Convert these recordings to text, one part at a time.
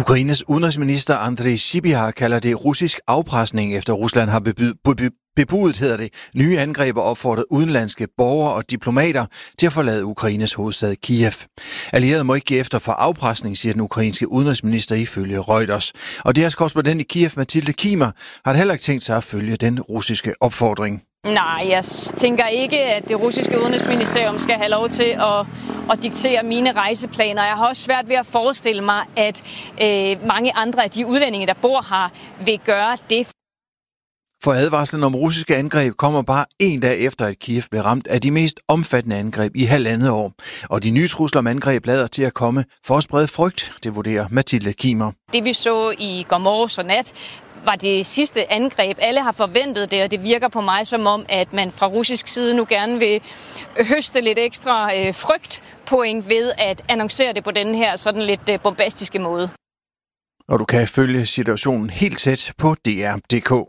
Ukraines udenrigsminister Andriy Sybiha kalder det russisk afpresning, efter Rusland har bebudet, nye angreb og opfordret udenlandske borgere og diplomater til at forlade Ukraines hovedstad Kiev. Allierede må ikke give efter for afpresning, siger den ukrainske udenrigsminister ifølge Reuters. Og deres korrespondent i Kiev, Mathilde Kimer, har heller ikke tænkt sig at følge den russiske opfordring. Nej, jeg tænker ikke, at det russiske udenrigsministerium skal have lov til at diktere mine rejseplaner. Jeg har også svært ved at forestille mig, at mange andre af de udlændinge, der bor her, vil gøre det. For advarslen om russiske angreb kommer bare en dag efter, at Kiev blev ramt af de mest omfattende angreb i 1,5 år. Og de nye trusler om angreb lader til at komme for at sprede frygt, det vurderer Mathilde Kimer. Det vi så i går morges og nat, var det sidste angreb. Alle har forventet det, og det virker på mig som om, at man fra russisk side nu gerne vil høste lidt ekstra frygtpoint ved at annoncere det på den her sådan lidt bombastiske måde. Og du kan følge situationen helt tæt på DR.dk.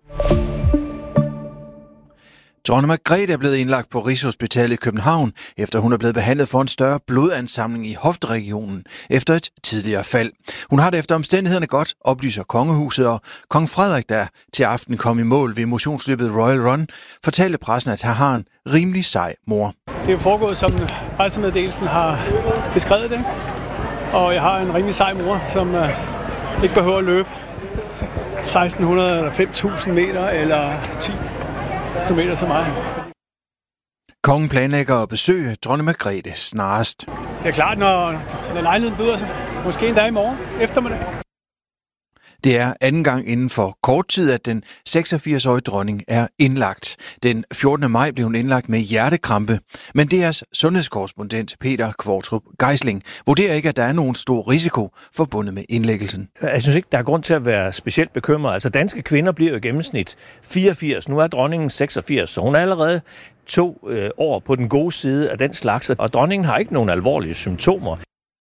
Dronning Margrethe er blevet indlagt på Rigshospitalet i København, efter hun er blevet behandlet for en større blodansamling i hofteregionen efter et tidligere fald. Hun har det efter omstændighederne godt, oplyser kongehuset, og kong Frederik, der til aften kom i mål ved motionsløbet Royal Run, fortalte pressen, at han har en rimelig sej mor. Det er jo foregået, som pressemeddelelsen har beskrevet det, og jeg har en rimelig sej mor, som ikke behøver at løbe 1600 eller 5.000 meter eller 10 kilometer så meget. Kongen planlægger at besøge dronning Margrethe snarest. Det er klart, når lejligheden byder sig. Måske en dag i morgen eftermiddag. Det er anden gang inden for kort tid, at den 86-årige dronning er indlagt. Den 14. maj blev hun indlagt med hjertekrampe. Men DR's sundhedskorrespondent Peter Kvartrup Geisling vurderer ikke, at der er nogen stor risiko forbundet med indlæggelsen. Jeg synes ikke, der er grund til at være specielt bekymret. Altså danske kvinder bliver jo i gennemsnit 84. Nu er dronningen 86, så hun er allerede 2 år på den gode side af den slags. Og dronningen har ikke nogen alvorlige symptomer.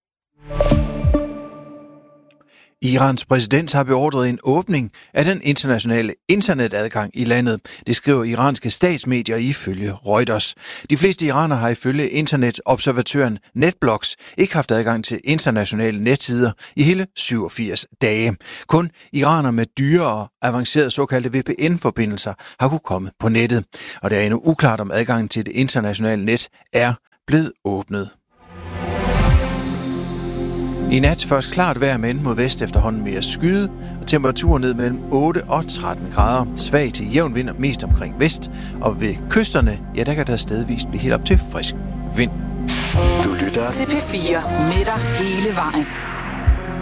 Irans præsident har beordret en åbning af den internationale internetadgang i landet. Det skriver iranske statsmedier ifølge Reuters. De fleste iranere har ifølge internetobservatøren Netblocks ikke haft adgang til internationale netsider i hele 87 dage. Kun iranere med dyre og avancerede såkaldte VPN-forbindelser har kunne komme på nettet. Og det er endnu uklart, om adgangen til det internationale net er blevet åbnet. I nat først klart vejr, men mod vest efterhånden mere skyde, og temperaturen ned mellem 8 og 13 grader. Svag til jævn vind, mest omkring vest, og ved kysterne, ja, der kan der stedvist blive helt op til frisk vind. Du lytter til P4 med dig hele vejen.